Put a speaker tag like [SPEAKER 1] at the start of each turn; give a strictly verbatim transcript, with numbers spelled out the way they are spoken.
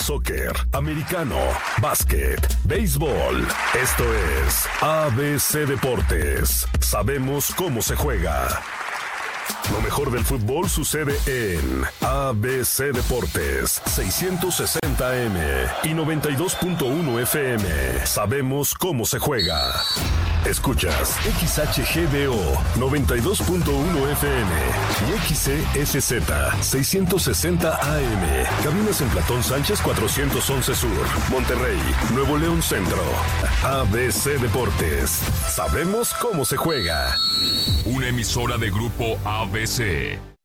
[SPEAKER 1] soccer, americano, básquet, béisbol. Esto es A B C Deportes. Sabemos cómo se juega. Lo mejor del fútbol sucede en A B C Deportes, seiscientos sesenta A M y noventa y dos punto uno F M. Sabemos cómo se juega. Escuchas X H G D O noventa y dos punto uno F M y X C S Z seiscientos sesenta A M. Cabinas en Platón Sánchez cuatrocientos once Sur, Monterrey, Nuevo León Centro. A B C Deportes. Sabemos cómo se juega.
[SPEAKER 2] Una emisora de Grupo A B C.